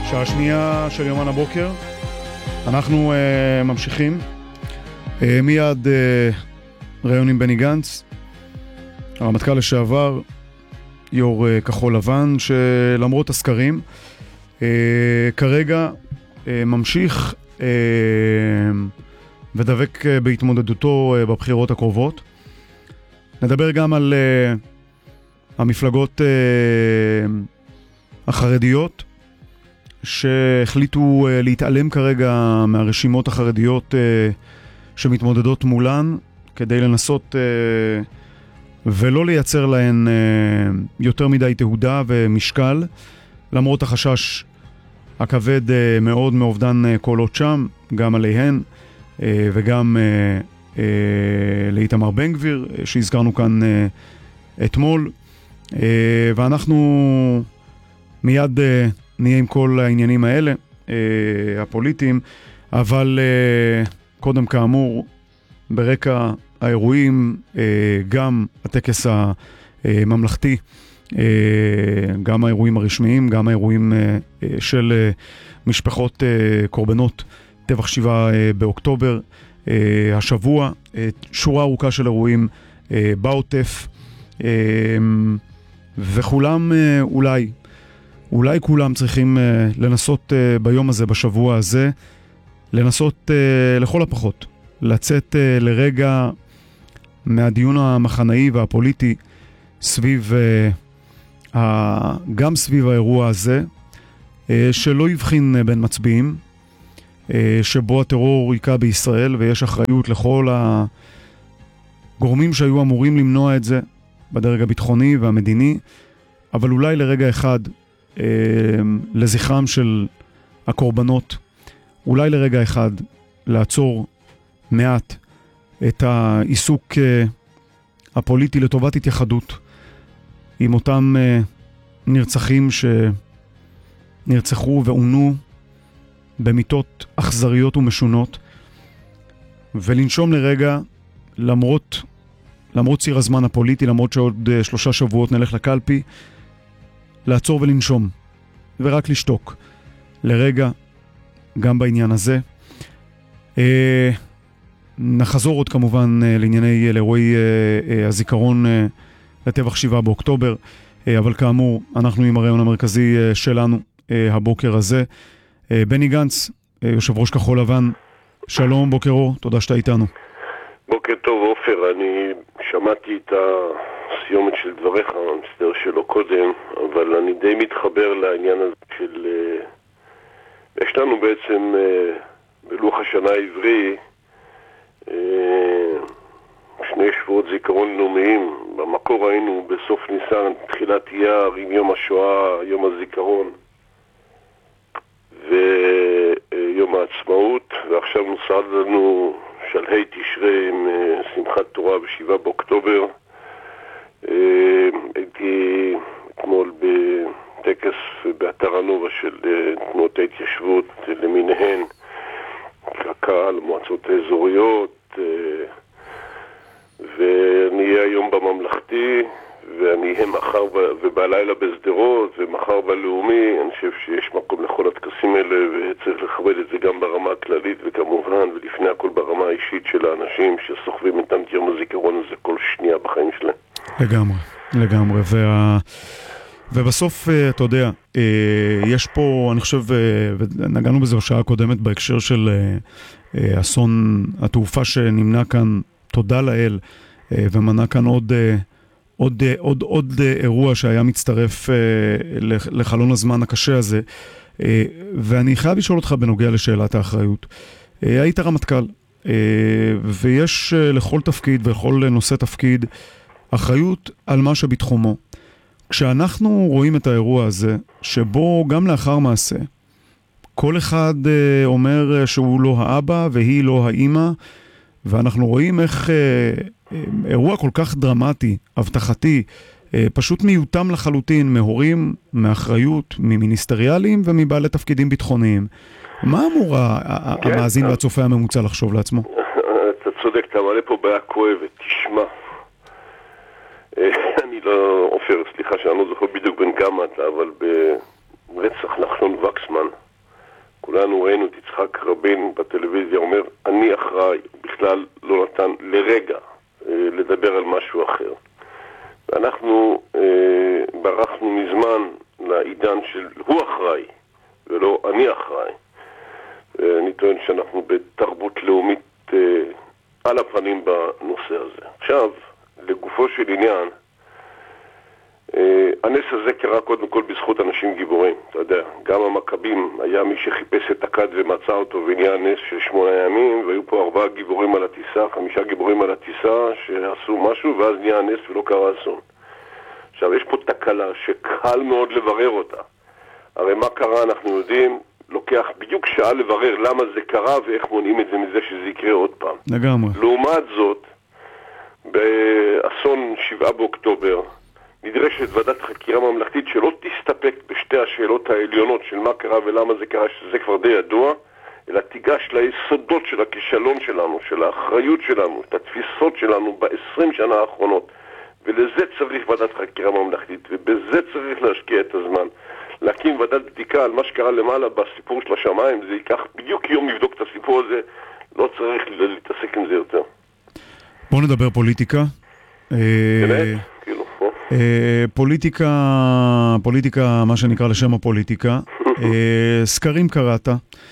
שעה שנייה של יומן הבוקר. אנחנו ממשיכים. מיד ראיון עם בני גנץ, הרמטכ"ל לשעבר, יו"ר כחול לבן, שלמרות הסקרים כרגע ממשיך ודבק בהתמודדותו בבחירות הקרובות. נדבר גם על המפלגות החרדיות שהחליטו להתעלם כרגע מהרשימות החרדיות שמתמודדות מולן, כדי לנסות ולא לייצר להן יותר מדי תהודה ומשקל, למרות החשש הכבד מאוד מאובדן קולות שם, גם עליהן וגם לאיתמר בן גביר שהזכרנו כאן אתמול. ואנחנו מיד נהיה עם כל העניינים האלה הפוליטיים, אבל קודם כאמור ברקע האירועים גם הטקס הממלכתי, גם האירועים הרשמיים, גם האירועים של משפחות קורבנות טבח 7 באוקטובר, השבוע שורה ארוכה של אירועים בעוטף, וכולם אולי כולם צריכים לנסות ביום הזה, בשבוע הזה, לנסות לכל הפחות לצאת לרגע מהדיון המחנאי והפוליטי סביב גם סביב האירוע הזה, שלא יבחין בין מצביעים, שבו הטרור יקע בישראל, ויש אחריות לכל הגורמים שהיו אמורים למנוע את זה בדרג הביטחוני והמדיני, אבל אולי לרגע אחד לזכרם של הקורבנות, אולי לרגע אחד לעצור מעט את העיסוק הפוליטי לטובת התייחדות עם אותם נרצחים שנרצחו ועונו במיטות אכזריות ומשונות, ולנשום לרגע למרות ציר הזמן הפוליטי, למרות שעוד 3 שבועות נלך לקלפי, לעצור ולנשום ורק לשתוק לרגע גם בעניין הזה. נחזור עוד כמובן לאירועי הזיכרון לטבח 7 באוקטובר, אבל כאמור אנחנו עם הרעיון המרכזי שלנו הבוקר הזה. בני גנץ, יושב ראש כחול לבן, שלום, בוקר אור, תודה שאתה איתנו. בוקר טוב עופר, אני שמעתי את הסיומת של דבריך, המסתר שלו קודם, אבל אני די מתחבר לעניין הזה של יש לנו בעצם בלוח השנה העברי 2 שבועות זיכרון לאומיים. במקור היינו בסוף ניסן, תחילת אייר, עם יום השואה, יום הזיכרון ויום העצמאות, ועכשיו נוסד לנו שלהי תשרי עם שמחת תורה ב7 באוקטובר. הייתי אתמול בטקס באתר הנובה של תנועות ההתיישבות למיניהן, קק"ל, מועצות האזוריות, ואני אהיה היום בממלכתי, ואני אהיה מחר ובלילה בסדרות ומחר בלאומי. אני חושב שיש מקום לכל הטקסים האלה, וצריך לכבד את זה גם ברמה הכללית וכמובן ולפני הכל ברמה האישית של האנשים שסוחבים איתם את יום הזיכרון הזה כל שנייה בחיים שלהם. לגמרי. ובסוף אתה יודע, יש פה, אני חושב, ונגענו בזה בשעה הקודמת בהקשר של אסון התעופה שנמנע כאן, תודה לאל, ומנע כאן עוד אירוע שהיה מצטרף לחלון הזמן הקשה הזה. ואני חייב לשאול אותך בנוגע לשאלת האחריות. היית רמטכ"ל, ויש לכל תפקיד ולכל נושא תפקיד אחריות על מה שבתחומו. כשאנחנו רואים את האירוע הזה, שבו גם לאחר מעשה, כל אחד אומר שהוא לא האבא והיא לא האמא, ואנחנו רואים איך אירוע כל כך דרמטי, הבטחתי, פשוט מיותם לחלוטין, מהורים, מאחריות, ממיניסטריאליים ומבעלי תפקידים ביטחוניים. מה אמור המאזין והצופה הממוצע לחשוב לעצמו? אתה צודק, אתה מעלה פה בעיה כואבת, תשמע. אני לא, עופר, סליחה שאני לא זוכר בדיוק בין כמה אתה, אבל רצח נחשון וקסמן, כולנו ראינו את יצחק רבין בטלוויזיה אומר, אני אחראי, בכלל לא נתן לרגע לדבר על משהו אחר. ואנחנו ברחנו מזמן לעידן של הוא אחראי, ולא אני אחראי. אני טוען שאנחנו בתרבות לאומית על הפנים בנושא הזה. עכשיו, לגופו של עניין, הנס הזה קרה קודם כל בזכות אנשים גיבורים, אתה יודע, גם המכבים, היה מי שחיפש את הכד ומצא אותו ונהיה נס של 8 ימים, והיו פה 4 גיבורים על הטיסה, 5 גיבורים על הטיסה שעשו משהו ואז נהיה נס ולא קרה אסון. עכשיו, יש פה תקלה שקל מאוד לברר אותה. הרי מה קרה אנחנו יודעים, לוקח בדיוק שעה לברר למה זה קרה ואיך מונעים את זה מזה שזה יקרה עוד פעם. לגמרי. לעומת זאת, באסון 7 באוקטובר, נדרשת ועדת חקירה ממלכתית שלא תסתפק בשתי השאלות העליונות של מה קרה ולמה זה קרה, שזה כבר די ידוע, אלא תיגש ליסודות של הכישלון שלנו, של האחריות שלנו, את התפיסות שלנו ב-20 שנה האחרונות. ולזה צריך ועדת חקירה ממלכתית, ובזה צריך להשקיע את הזמן. להקים ועדת בדיקה על מה שקרה למעלה בסיפור של השמיים, זה ייקח בדיוק יום לבדוק את הסיפור הזה, לא צריך להתעסק עם זה יותר. בואו נדבר פוליטיקה. באמת? כאילו, פוליטיקה, מה שנקרא לשם הפוליטיקה. סקרים קראת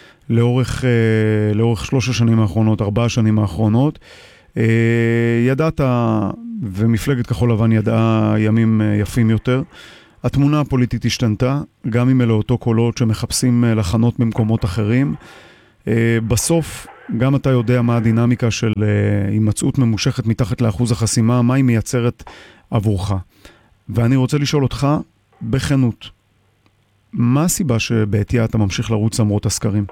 לאורך 3 השנים האחרונות, 4 השנים האחרונות. ידעת, ומפלגת כחול לבן ידעה ימים יפים יותר. התמונה הפוליטית השתנתה, גם אם אלה אותו קולות שמחפשים לחנות במקומות אחרים. בסוף, גם אתה יודע מה הדינמיקה של הימצאות ממושכת מתחת לאחוז החסימה, מה היא מייצרת עבורך. ואני רוצה לשאול אותך, בכנות, מה הסיבה שבעתיה אתה ממשיך לרוץ למרות הסקרים?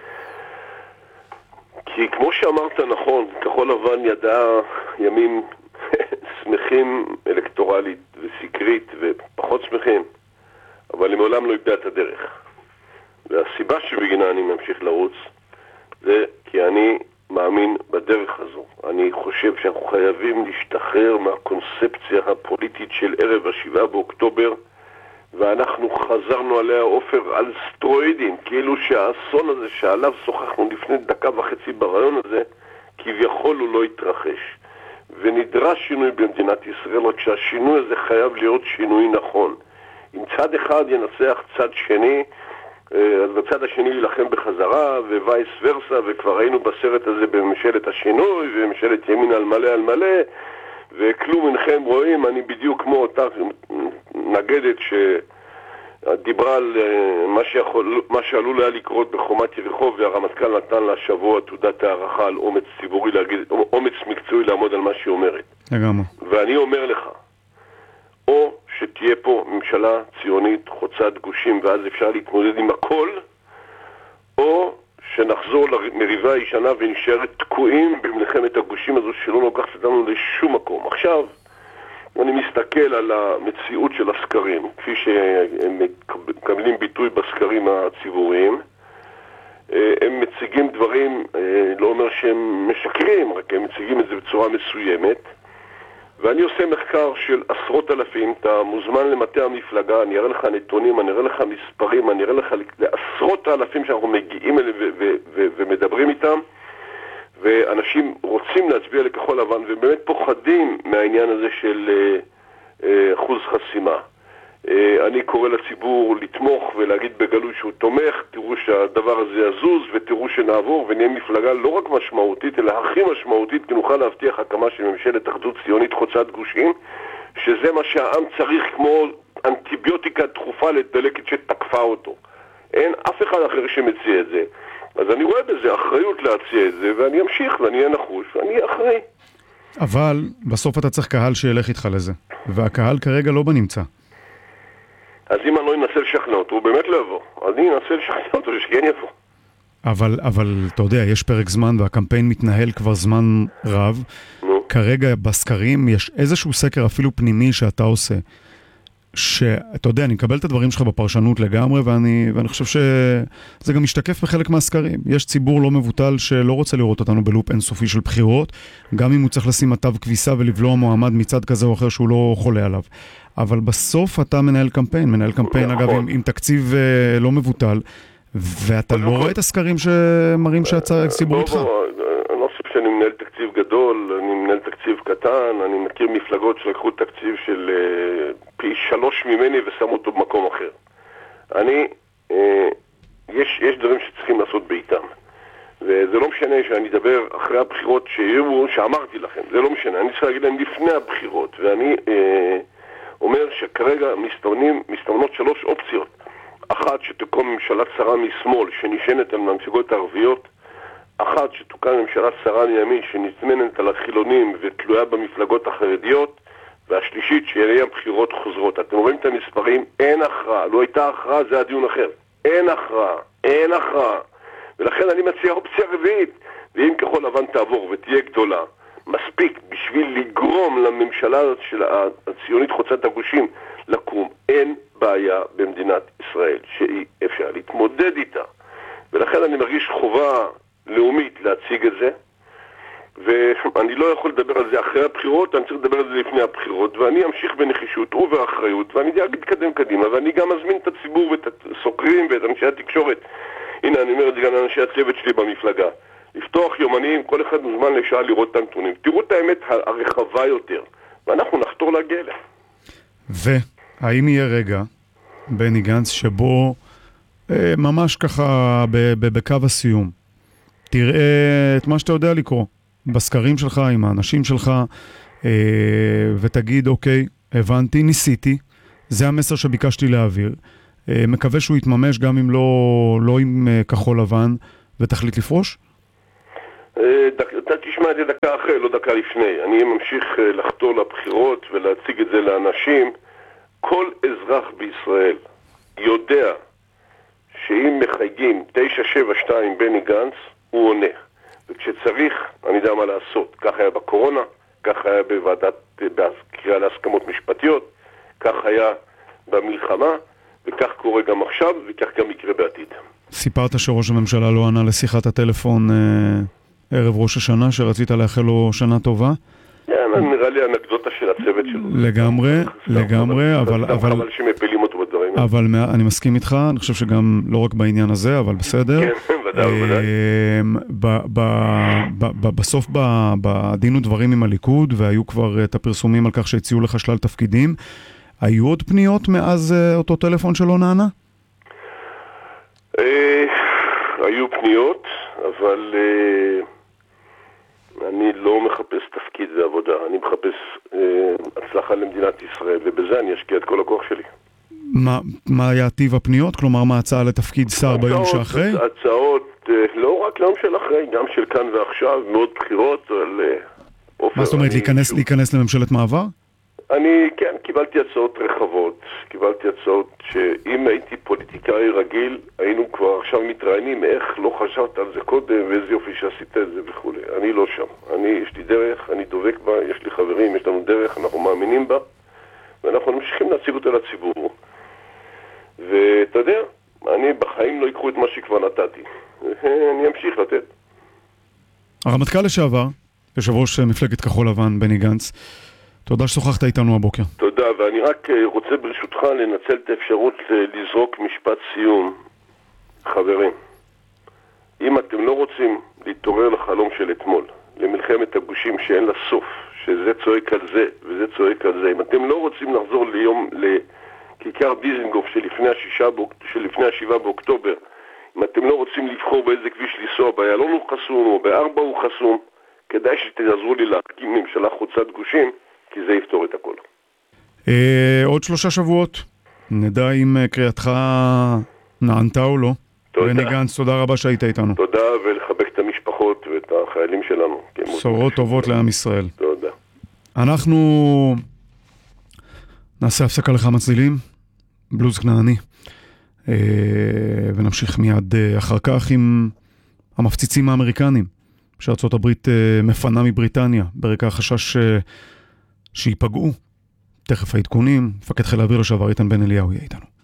כי כמו שאמרת נכון, כחול לבן ידעה ימים שמחים אלקטורלית וסקרית ופחות שמחים, אבל היא מעולם לא איבדה את הדרך. והסיבה שבגינה אני ממשיך לרוץ זה כי אני מאמין בדרך הזו. אני חושב שאנחנו חייבים להשתחרר מהקונספציה הפוליטית של ערב 7 באוקטובר, ואנחנו חזרנו עליה אופר על סטרואידים, כאילו שהאסון הזה שעליו שוחחנו לפני 1.5 דקות ברעיון הזה, כביכול הוא לא יתרחש. ונדרש שינוי במדינת ישראל, רק שהשינוי הזה חייב להיות שינוי נכון. אם צד אחד ינצח צד שני, אז בצד השני ילחם בחזרה, ווייס ורסה, וכבר ראינו בסרט הזה בממשלת השינוי, וממשלת ימין על מלא על מלא, וכלום אינכם רואים, אני בדיוק כמו אותה נגדת שדיברה על מה שעלול היה לקרות בחומת יריחו, והרמטכ"ל נתן לה שבוע תעודת הערכה על אומץ ציבורי, אומץ מקצועי לעמוד על מה שהיא אומרת. לגמרי. ואני אומר לך, או שתהיה פה ממשלה ציונית חוצת גושים ואז אפשר להתמודד עם הכל, או שנחזור למריבה הישנה ונשאר תקועים במלחמת הגושים הזו שלא לוקחת אותנו לשום מקום. עכשיו, אני מסתכל על המציאות של הסקרים, כפי שהם מקבלים ביטוי בסקרים הציבוריים. הם מציגים דברים, לא אומר שהם משקרים, רק הם מציגים את זה בצורה מסוימת. ואני עושה מחקר של 10,000, אתה מוזמן למטה המפלגה, אני אראה לך נתונים, אני אראה לך מספרים, אני אראה לך ל10,000 שאנחנו מגיעים אליהם ומדברים איתם, ואנשים רוצים להצביע לכחול לבן, ובאמת פוחדים מהעניין הזה של אחוז חסימה. אני קורא לציבור לתמוך ולהגיד בגלוי שהוא תומך, תראו שהדבר הזה יזוז ותראו שנעבור ונהיה מפלגה לא רק משמעותית אלא הכי משמעותית, כי נוכל להבטיח הקמה של ממשלת אחדות ציונית חוצת גושים, שזה מה שהעם צריך כמו אנטיביוטיקה דחופה לדלקת שתקפה אותו. אין אף אחד אחר שמציע את זה. אז אני רואה בזה אחריות להציע את זה, ואני אמשיך ואני אהיה נחוש ואני אהיה אחראי. אבל בסוף אתה צריך קהל שילך איתך לזה, והקהל כרגע לא בנמצא. אז אם אני לא אנסה לשכנע אותו, הוא באמת לא יבוא. אני אנסה לשכנע אותו שכן יבוא. אבל אתה יודע, יש פרק זמן והקמפיין מתנהל כבר זמן רב. כרגע בסקרים יש איזשהו סקר אפילו פנימי שאתה עושה. שאתה יודע, אני מקבל את הדברים שלך בפרשנות לגמרי, ואני חושב שזה גם משתקף בחלק מהסקרים. יש ציבור לא מבוטל שלא רוצה לראות אותנו בלופ אינסופי של בחירות, גם אם הוא צריך לשים מטב כביסה ולבלוע מועמד מצד כזה או אחר שהוא לא חולה עליו. אבל בסוף אתה מנהל קמפיין אגב עם תקציב לא מבוטל, ואתה לא רואה את הסקרים שמראים שהציבור איתך. אני לא חושב שאני מנהל תקציב גדול, אני מנהל תקציב קטן, אני מכיר מפלגות שלקחו תקציב של פי 3 ממני ושמו אותו במקום אחר. יש דברים שצריכים לעשות בעיתם. וזה לא משנה שאני אדבר אחרי הבחירות שיהיו, שאמרתי לכם, זה לא משנה, אני צריך להגיד להם לפני הבחירות, ואני אומר שכרגע מסתמנות 3 אופציות. אחת, שתקום ממשלה צרה משמאל שנשענת על המפלגות הערביות, אחת, שתוקם ממשלה צרה מימין שנטמנת על החילונים ותלויה במפלגות החרדיות, והשלישית, שיהיה בחירות חוזרות. אתם רואים את המספרים, אין הכרעה, לא הייתה הכרעה, זה הדיון אחר. אין הכרעה. ולכן אני מציע אופציה רביעית, ואם כחול לבן תעבור ותהיה גדולה, מספיק בשביל לגרום לממשלה של הציונית חוצת הגושים לקום. אין בעיה במדינת ישראל שאי אפשר להתמודד איתה. ולכן אני מרגיש חובה לאומית להציג את זה, ואני לא יכול לדבר על זה אחרי הבחירות, אני צריך לדבר על זה לפני הבחירות, ואני אמשיך בנחישות ובאחריות, ואני אתקדם קדימה, ואני גם אזמין את הציבור ואת הסוקרים ואת אנשי התקשורת. הנה, אני אומר את זה גם לאנשי הצוות שלי במפלגה. לפתוח יומנים, כל אחד מוזמן לשעה לראות את הנתונים. תראו את האמת הרחבה יותר, ואנחנו נחתור להגיע אליה. והאם יהיה רגע, בני גנץ, שבו ממש ככה בקו הסיום, תראה את מה שאתה יודע לקרוא בסקרים שלך, עם האנשים שלך, ותגיד, אוקיי, הבנתי, ניסיתי, זה המסר שביקשתי להעביר, מקווה שהוא יתממש גם אם לא עם כחול לבן, ותחליט לפרוש? אתה תשמע את זה דקה אחרי, לא דקה לפני. אני ממשיך לחתור לבחירות ולהציג את זה לאנשים. כל אזרח בישראל יודע שאם מחייגים 972 בני גנץ, הוא עונה. וכשצריך, אני יודע מה לעשות. כך היה בקורונה, כך היה בקריאה להסכמות משפטיות, כך היה במלחמה, וכך קורה גם עכשיו, וכך גם יקרה בעתיד. סיפרת שראש הממשלה לא ענה לשיחת הטלפון ערב ראש השנה, שרצית לאחל לו שנה טובה? כן, נראה לי אנקדוטה של הצוות שלו. לגמרי, אבל שמפילים אותו בדברים. אבל אני מסכים איתך, אני חושב שגם לא רק בעניין הזה, אבל בסדר. כן, ודאי. בסוף בדין ודברים עם הליכוד, והיו כבר את הפרסומים על כך שהציעו לך שלל תפקידים, היו עוד פניות מאז אותו טלפון שלא נענה? היו פניות, אבל אני לא מחפש תפקיד ועבודה, אני מחפש הצלחה למדינת ישראל, ובזה אני אשקיע את כל הכוח שלי. מה היה טיב הפניות? כלומר, מה הצעה לתפקיד שר ביום שאחרי? הצעות, לא רק ליום של אחרי, גם של כאן ועכשיו, מאוד בחירות על מה זאת אומרת, להיכנס לממשלת מעבר? אני, כן, קיבלתי הצעות רחבות, קיבלתי הצעות שאם הייתי פוליטיקאי רגיל, היינו כבר עכשיו מתראיינים איך לא חשבת על זה קודם, ואיזה יופי שעשית את זה וכו'. אני לא שם. יש לי דרך, אני דובק בה, יש לי חברים, יש לנו דרך, אנחנו מאמינים בה, ואנחנו ממשיכים להציג אותה לציבור. ואתה יודע, אני בחיים לא יקחו את מה שכבר נתתי. אני אמשיך לתת. הרמטכ"ל לשעבר, יושב ראש מפלגת כחול לבן, בני גנץ, תודה ששוחחת איתנו הבוקר. תודה, ואני רק רוצה ברשותך לנצל את האפשרות לזרוק משפט סיום. חברים, אם אתם לא רוצים להתעורר לחלום של אתמול, למלחמת הגושים שאין לה סוף, שזה צועק על זה וזה צועק על זה, אם אתם לא רוצים לחזור לכיכר דיזנגוף שלפני ה-7 באוקטובר, אם אתם לא רוצים לבחור באיזה כביש לנסוע, באיילון הוא חסום או בארבע הוא חסום, כדאי שתעזרו לי להקים ממשלה חוצת גושים, כי זה יפתור את הכל. עוד 3 שבועות, נדע אם קריאתך נענתה או לא. בני גנץ, תודה רבה שהיית איתנו. תודה, ולחבק את המשפחות ואת החיילים שלנו. בשורות טובות לעם ישראל. תודה. אנחנו נעשה הפסקה לכמה צלילים, בלוז כנעני, ונמשיך מיד אחר כך עם המפציצים האמריקנים, שארצות הברית מפנה מבריטניה, ברקע החשש שיפגעו תכף העדכונים, מפקד חיל האוויר לשעבר איתן בן אליהו יהיה איתנו.